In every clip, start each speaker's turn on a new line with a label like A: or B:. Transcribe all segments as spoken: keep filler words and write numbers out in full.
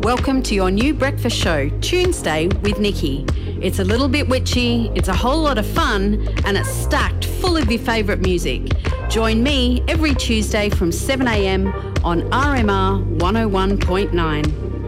A: Welcome to your new breakfast show, Tuesday with Nikki. It's a little bit witchy, it's a whole lot of fun, and it's stacked full of your favourite music. Join me every Tuesday from seven a m on R M R one oh one point nine.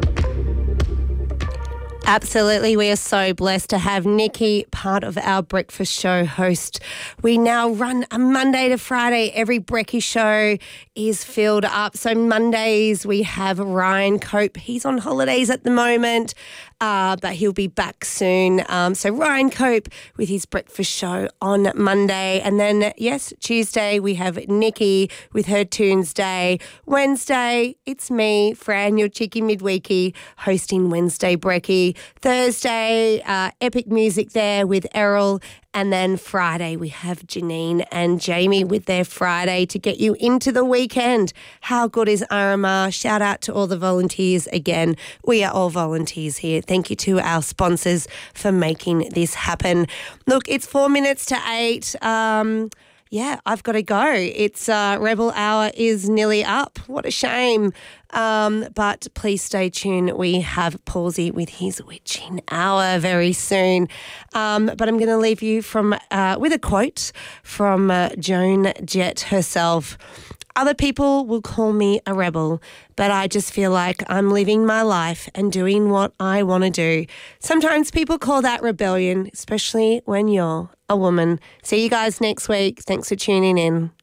B: Absolutely. We are so blessed to have Nikki, part of our breakfast show host. We now run a Monday to Friday. Every brekkie show is filled up. So Mondays we have Ryan Cope. He's on holidays at the moment, uh, but he'll be back soon. Um, so Ryan Cope with his breakfast show on Monday. And then, yes, Tuesday we have Nikki with her Tuesday. Wednesday, it's me, Fran, your cheeky midweekie, hosting Wednesday Brekkie. Thursday, uh, epic music there with Errol. And then Friday, we have Janine and Jamie with their Friday to get you into the weekend. How good is R M R? Shout out to all the volunteers again. We are all volunteers here. Thank you to our sponsors for making this happen. Look, it's four minutes to eight. Um... Yeah, I've got to go. It's uh, Rebel Hour is nearly up. What a shame. Um, but please stay tuned. We have Pawsy with his Witching Hour very soon. Um, but I'm going to leave you from uh, with a quote from uh, Joan Jett herself. Other people will call me a rebel, but I just feel like I'm living my life and doing what I want to do. Sometimes people call that rebellion, especially when you're a woman. See you guys next week. Thanks for tuning in.